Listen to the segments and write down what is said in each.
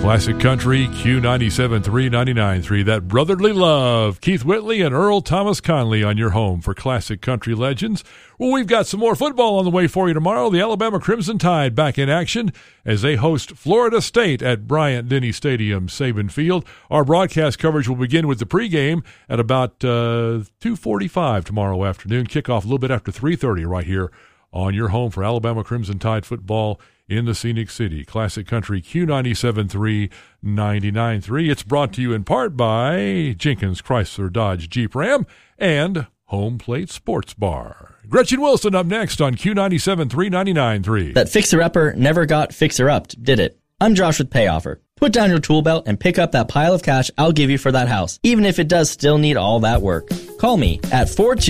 Classic Country, Q97.3, 99.3. That brotherly love. Keith Whitley and Earl Thomas Conley on your home for Classic Country Legends. Well, we've got some more football on the way for you tomorrow. The Alabama Crimson Tide back in action as they host Florida State at Bryant-Denny Stadium, Saban Field. Our broadcast coverage will begin with the pregame at about 2:45 tomorrow afternoon. Kickoff a little bit after 3:30 right here on your home for Alabama Crimson Tide football in the Scenic City. Classic Country, Q97.3, 99.3. It's brought to you in part by Jenkins Chrysler Dodge Jeep Ram and Home Plate Sports Bar. Gretchen Wilson up next on Q97.3, 99.3. That fixer-upper never got fixer-upped, did it? I'm Josh with PayOffer. Put down your tool belt and pick up that pile of cash I'll give you for that house, even if it does still need all that work. Call me at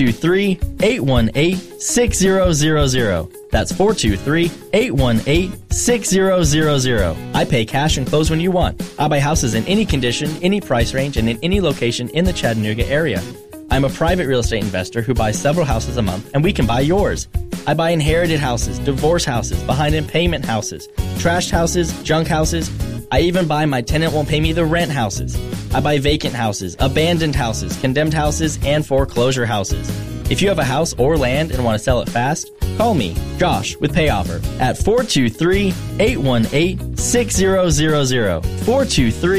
423-818-6000. That's 423-818-6000. I pay cash and close when you want. I buy houses in any condition, any price range, and in any location in the Chattanooga area. I'm a private real estate investor who buys several houses a month, and we can buy yours. I buy inherited houses, divorce houses, behind in payment houses, trashed houses, junk houses. I even buy my tenant won't pay me the rent houses. I buy vacant houses, abandoned houses, condemned houses, and foreclosure houses. If you have a house or land and want to sell it fast, call me, Josh, with PayOffer at 423-818-6000. 423